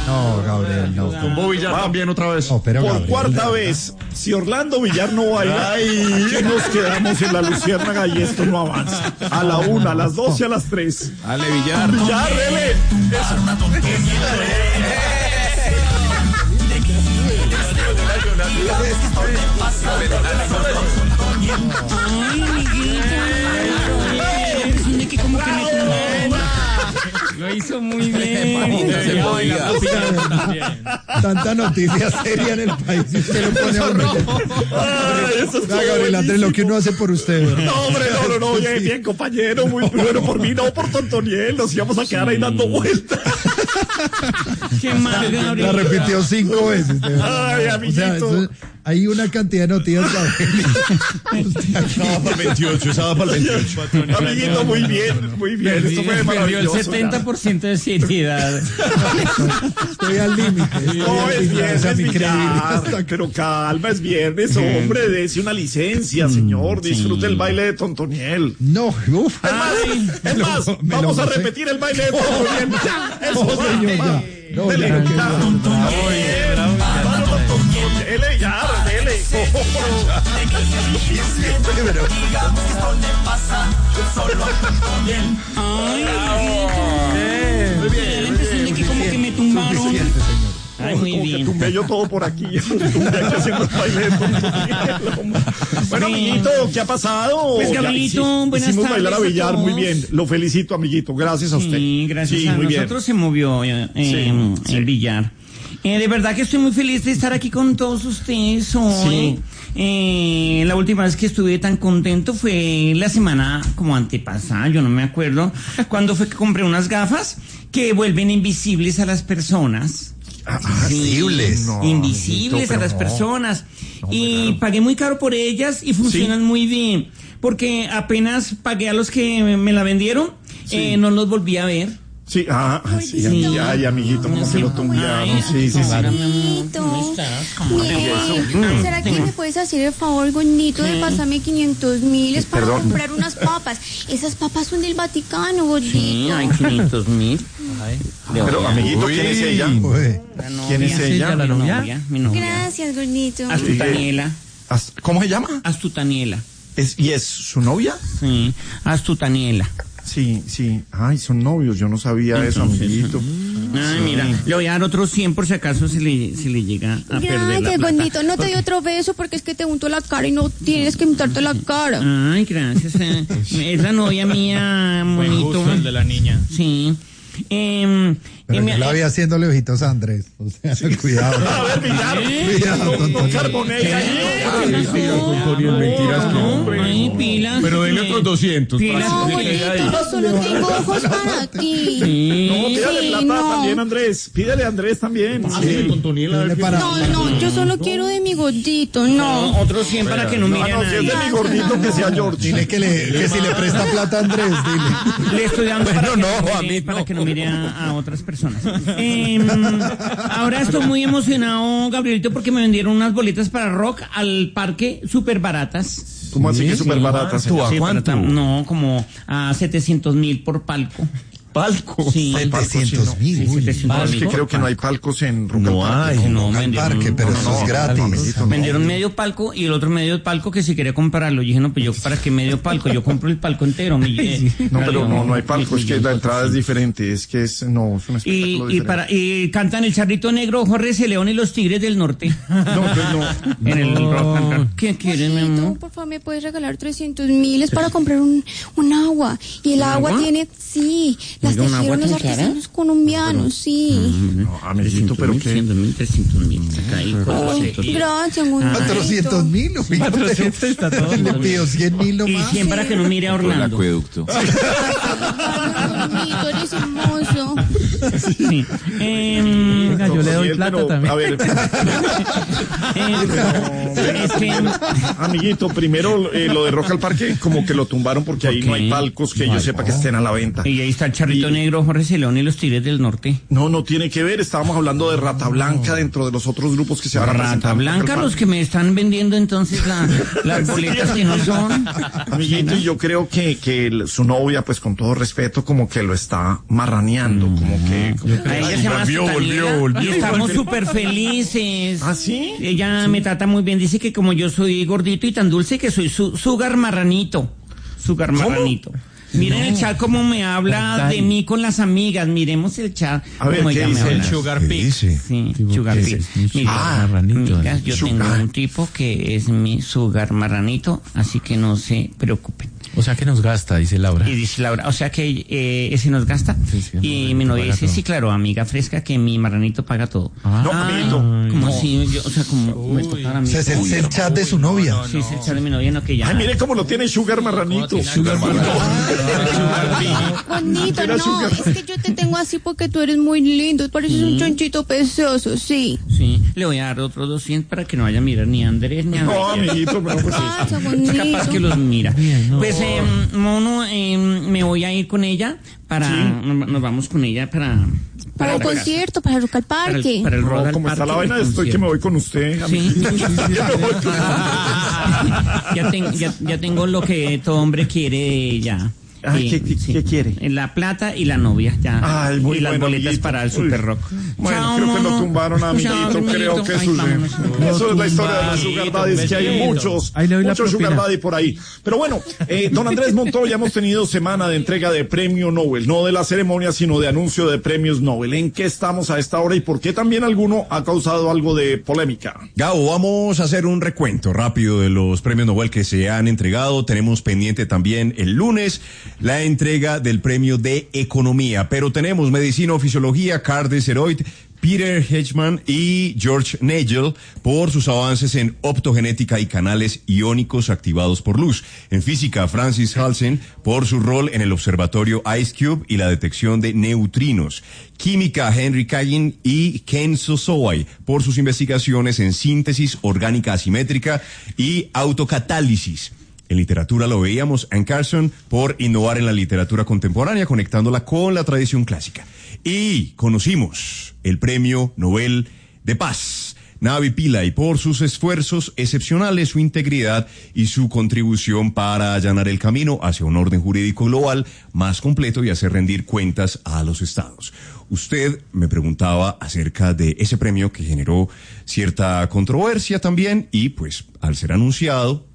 No, Gabriel, no. Tumbó Villar también otra vez. No, pero Por Gabriel, cuarta vez, si Orlando Villar no baila, aquí nos quedamos en la Luciérnaga y esto no avanza. A la 1, a las 2 y a las 3. Ale Villar. Villar, dele. Ay, amiguito, que como que me tumbó. Lo hizo muy bien. tanta noticia seria en el país y usted lo pone a uno. Gabriel Andrés, lo que uno hace por usted. No, hombre, no, bien, compañero, muy bueno por mí, no por Tontoniel, nos íbamos a quedar ahí dando vueltas. Qué mal, Gabriel. La repitió 5 veces. Ay, amiguito. O sea, hay una cantidad de noticias. Estaba para el 28, estaba para el 28. Amiguito, muy bien. Esto fue Perdió el maravilloso. 70% de seriedad. Estoy al límite. No, es viernes, mi Villar, credibilidad. pero calma, es viernes, hombre, dése una licencia, señor, disfrute el baile de Tontoniel. No, uf. Es más, vamos a repetir el baile de Tontoniel. Ya, eso No, va. señor, ya. No, Dele, ya, ya. Dele, ya, dele. Ay, muy bien. Que como que me tumbaron. Suficiente, señor. Ay, muy Como que bien. tumbé yo todo por aquí. Tumbé aquí haciendo el baile de Tontoniel. Bueno, amiguito, ¿qué ha pasado? Pues, Ya Gabrielito, buenas hicimos bailar a tardes a Villar, muy todos. bien. Lo felicito, amiguito. Gracias a usted. Sí, gracias a muy bien. nosotros se movió Sí. el Villar. De verdad que estoy muy feliz de estar aquí con todos ustedes hoy. La última vez que estuve tan contento fue la semana como antepasada, yo no me acuerdo, cuando fue que compré unas gafas que vuelven invisibles a las personas. Invisibles. No, Invisibles amiguito, a las pero no. personas. Y pagué muy caro por ellas y funcionan muy bien. Porque apenas pagué a los que me la vendieron, no los volví a ver. Sí, sí, Sí. ay, amiguito, como que lo tumbaron. Ay, Sí, sí, sí. ¿Cómo estás? ¿Cómo te va? ¿Será que me puedes hacer el favor, gordito, de pasarme 500.000? Es para Perdón. comprar unas papas. Esas papas son del Vaticano, gordito. Sí, hay 500.000. Pero, amiguito, ¿quién es ella? Uy. ¿Quién es ella? ¿La novia? Mi novia. Gracias, gordito. Astutaniela. ¿Cómo se llama? Astutaniela. ¿Y es su novia? Sí, Astutaniela. Sí. Ay, son novios, yo no sabía eso, amiguito. Ay, mira, le voy a dar otros 100 por si acaso se le llega a perder la Gracias, plata. gordito. No te doy otro beso porque es que te unto la cara y no tienes que untarte la cara. Ay, gracias. Es la novia mía, monito. el de la niña. Sí. Pero yo la vi haciéndole ojitos a Andrés. O sea, cuidado. A ver, Villar, Cuidado, no carbonee ahí. Mentiras que hombre. Ay, pilas. Pero denle otros 200. Pilas. No, para que se quede ahí. gordito, yo solo tengo ojos para ti. Sí. No, pídale Sí, plata no. también, Andrés. Pídale a Andrés también. Sí. Dile para- No, yo solo quiero de mi gordito, no. No, otros 100 para que no mire a No, si es nadie. de mi gordito que sea George. Dile que si le presta plata a Andrés, dile. Le estoy dando para, Bueno, que no, no a mire, mí para no. que no mire a otras personas. Ahora estoy muy emocionado, Gabrielito, porque me vendieron unas boletas para rock al parque súper baratas. ¿Cómo así que súper barata? ¿Tú a Sí, cuánto? no, como a 700.000 por palco. Palco. Sí. 700.000. uy. 700.000. Es que creo que no hay palcos en Rock No al Parque. hay. No, Al vendieron, parque, pero eso es gratis. vendieron medio palco y el otro medio palco que si quería comprarlo. Yo dije, no, pues yo, ¿para qué medio palco? Yo compro el palco entero. No, pero no hay palco, es que la entrada es diferente, es que es un espectáculo diferente. Y cantan el Charrito Negro, Jorge C. León y los Tigres del Norte. En el rock and roll. ¿Qué quieren, mi Gordito, amor? por favor, me puedes regalar 300.000 es para comprar un agua. Y el agua agua? tiene, sí, las Oiga, ¿un agua tejieron los tan cara? artesanos colombianos, sí. No, amiguito, pero qué. 300.000. Acá hay Ay, 400. gracias, gordito. 400.000. 400 está todo. Le pido 100.000 Y nomás. 100 para que no mire a Orlando. acueducto. Gordito, eres hermoso. Sí. Venga, yo le doy plata también. A ver, Es que, amiguito, primero lo de Rock al Parque, como que lo tumbaron porque ahí no hay palcos que yo sepa que estén a la venta. y ahí está el Charrito Negro, Jorge C. León y los Tigres del Norte. No tiene que ver, estábamos hablando de Rata Blanca dentro de los otros grupos que se van a presentar. Rata en Rock al Blanca, Parque. los que me están vendiendo entonces las boletas que no son. Amiguito, y yo creo que su novia, pues con todo respeto, como que lo está marraneando. pero como que... A ella se llama Daniela, y estamos súper felices. ¿Ah, sí? Ella me trata muy bien, dice que como yo soy gordito y tan dulce, que soy su sugar marranito. Sugar marranito. Miren el chat cómo me habla de mí con las amigas. Miremos el chat. A ver, ¿qué dice el Sugar Pig? Sí, Sugar Pig. Amigas, yo tengo un tipo que es mi sugar marranito, así que no se preocupen. O sea que nos gasta, dice Laura. Y dice Laura, o sea que ese nos gasta. Sí, y mi novia dice, sí, claro, amiga fresca, que mi marranito paga todo. No, amiguito. Como si yo, o sea, como me tocara a mí. O sea, es el chat de su novia. Sí, es el chat de mi novia, no que ya. Ay, mire cómo lo tiene Sugar Marranito. Sugar Bonito, Era no, sugar. es que yo te tengo así porque tú eres muy lindo, pareces un chonchito precioso, sí. Sí, le voy a dar otros 200 para que no vaya a mirar ni a Andrés ni a No, Andrés. amiguito, pero pues sí. Pasa, bonito. Capaz que los mira. Pues, Mono, me voy a ir con ella para, nos vamos con ella Para el concierto, para Rock al Parque. para el No, Rock al como está Parque la vaina, del estoy que me voy con usted. amiguito. Sí. ya tengo lo que todo hombre quiere ya. Ay, ¿qué quiere? La plata y la novia, ya. Ay, muy y las bueno, boletas amiguito. para el Super Rock. Bueno, Chao, creo que lo mono. tumbaron a Chao, amiguito, creo que Ay, sucede. vámonos. Eso es la historia de los Sugar Daddies, que hay muchos Sugar Daddy por ahí. Pero bueno, don Andrés Montoya, hemos tenido semana de entrega de premio Nobel, no de la ceremonia, sino de anuncio de premios Nobel. ¿En qué estamos a esta hora y por qué también alguno ha causado algo de polémica? Gabo, vamos a hacer un recuento rápido de los premios Nobel que se han entregado. Tenemos pendiente también el lunes la entrega del premio de Economía, pero tenemos Medicina o Fisiología, Carl Desseroit, Peter Hedgeman y George Nagel por sus avances en optogenética y canales iónicos activados por luz. En física, Francis Halsen por su rol en el observatorio IceCube y la detección de neutrinos. Química, Henry Kagan y Ken Sosowai por sus investigaciones en síntesis orgánica asimétrica y autocatálisis. En literatura lo veíamos, Anne Carson por innovar en la literatura contemporánea, conectándola con la tradición clásica. Y conocimos el Premio Nobel de Paz, Navi Pillay, por sus esfuerzos excepcionales, su integridad y su contribución para allanar el camino hacia un orden jurídico global más completo y hacer rendir cuentas a los estados. Usted me preguntaba acerca de ese premio que generó cierta controversia también y pues al ser anunciado